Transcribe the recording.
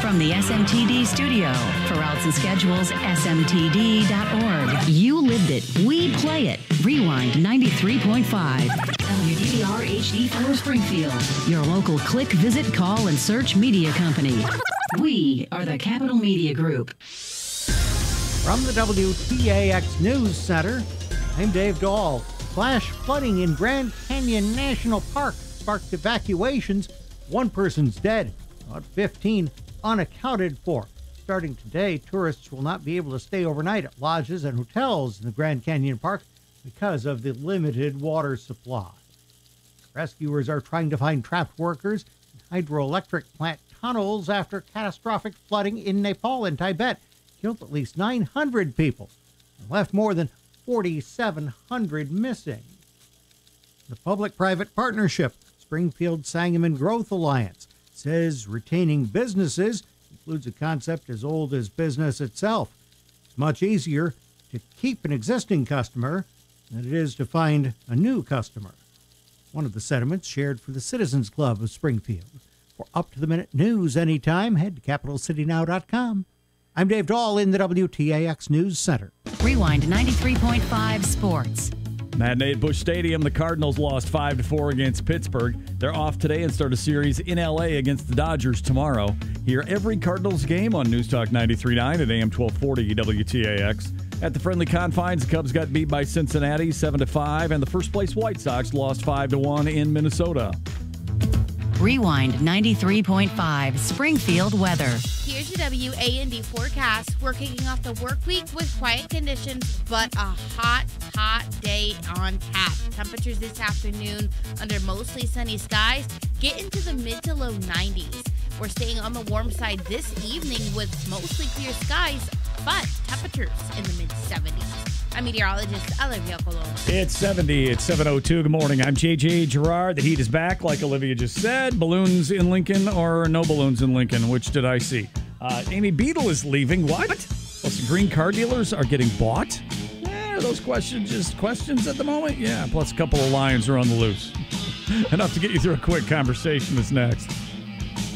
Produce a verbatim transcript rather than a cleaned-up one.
From the S M T D studio, for routes and schedules, S M T D dot org. You lived it. We play it. Rewind ninety-three point five. W D R H D for Springfield. Your local click, visit, call, and search media company. We are the Capital Media Group. From the W T A X News Center, I'm Dave Dahl. Flash flooding in Grand Canyon National Park sparked evacuations. One person's dead, about fifteen unaccounted for. Starting today, tourists will not be able to stay overnight at lodges and hotels in the Grand Canyon Park because of the limited water supply. Rescuers are trying to find trapped workers in hydroelectric plant tunnels after catastrophic flooding in Nepal and Tibet killed at least nine hundred people and left more than forty-seven hundred missing. The public-private partnership, Springfield Sangamon Growth Alliance, says retaining businesses includes a concept as old as business itself. It's much easier to keep an existing customer than it is to find a new customer. One of the sentiments shared for the Citizens Club of Springfield. For up-to-the-minute news anytime, head to capital city now dot com. I'm Dave Dahl in the W T A X News Center. Rewind ninety-three point five Sports. Matinee at Busch Stadium, the Cardinals lost five to four against Pittsburgh. They're off today and start a series in L A against the Dodgers tomorrow. Hear every Cardinals game on News Talk ninety-three point nine at A M twelve forty W T A X. At the friendly confines, the Cubs got beat by Cincinnati seven to five, and the first-place White Sox lost five to one in Minnesota. Rewind ninety-three point five Springfield weather. Here's your W A N D forecast. We're kicking off the work week with quiet conditions, but a hot, hot day on tap. Temperatures this afternoon under mostly sunny skies get into the mid to low nineties. We're staying on the warm side this evening with mostly clear skies, but temperatures in the mid seventies. I'm meteorologist Olivia Colon. It's seventy. It's seven oh two. Good morning. I'm J J Gerard. The heat is back, like Olivia just said. Balloons in Lincoln or no balloons in Lincoln? Which did I see? Uh, Amy Beadle is leaving. What? Plus, green car dealers are getting bought? Eh, are those questions just questions at the moment? Yeah, plus a couple of lions are on the loose. Enough to get you through a quick conversation is next.